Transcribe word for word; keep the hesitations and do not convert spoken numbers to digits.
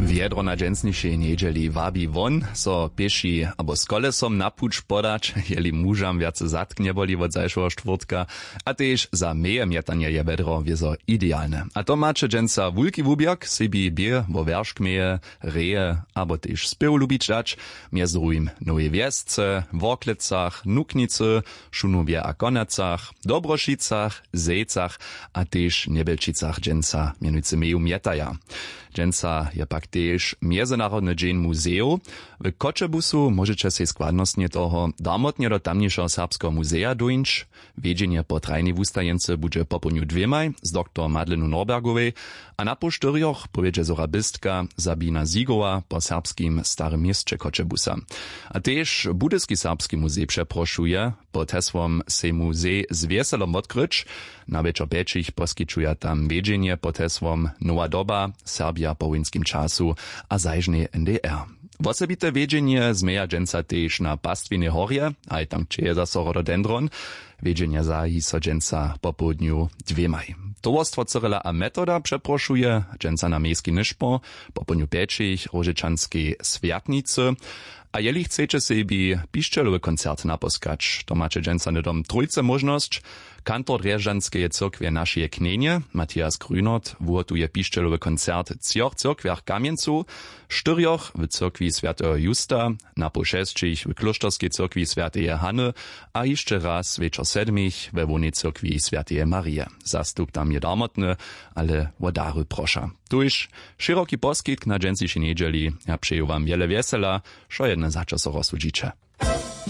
Wiedro na dżensnišej niedzieli wabi won, so pieši abo s kolesom na puč podać, jeli mužam viace zatknie boli od zajšoho štvrtka, a tež za meje mietanie je vedro wiezo idealne. A to mače dženca wulki wubiok, sebi bier vo verškmeje, reje, abo tež spev lubič dać, mjez drugim Nowe Wiesce, Worklecach, Nuknice, Šunuvje a Konecach, Dobrošicach, Zejcach a tež Nebelčicach dženca mienujce meju mietaja. Dženca je pak tež Mjezynarodny dzień muzeju. W Koczebusu możecie się składnostnie toho damotnie do tamniejszego serbskiego muzeja dojść. Wiedzienie po trajnej wustajence będzie po poniu dwiemaj z doktor Madlenu Norbergowej, a na po sztyrioch powiedzie zorabistka Sabina Zigowa po serbskim Starym Mieście Koczebusa. A tež Budyski serbski muzej przeproszuje pod hesłom se muzej z wieselom odkryć. Na wieczor pięcich poskyčuje tam wiedzienie pod hesłom Nowa doba, Serbia po wojenskim czasu a zajżnej N D R. Wosebite wiedzienie zmeja dženca tež na Pastwinej horje, a tam čeje zase rododendron. Wiedzienie zahi so dženca po południu dwiemaj. Towarstwo Cyrila a Metoda przeproszuje dženca na miejski nyszpo, po południu pięcich Rożyczanskiej Swiatnicy. A jeli chcecie sebi piszczelowy koncert naposkać, to macie dženca nedom trójce możność. Kantor Rjeżdżanskeje cyrkwie Naszeje Knienie, Matthias Grünert, wuhotuje piszczelowy koncert cioch cyrkwiach Kamieńcu, sztyrioch w cyrkwi Świętego Justa, na po šestich w klosztorskiej cyrkwi Świętej Hanny, a jeszcze raz wieczor sedmich we wonej cyrkwi Świętej Marii. Zastup tam je darmotny, ale wodary prosza. Tuż szeroki poskitk na džensišej niedzieli. Ja přeju wam wiele wiesela, šo jedne začas rozsudžiče.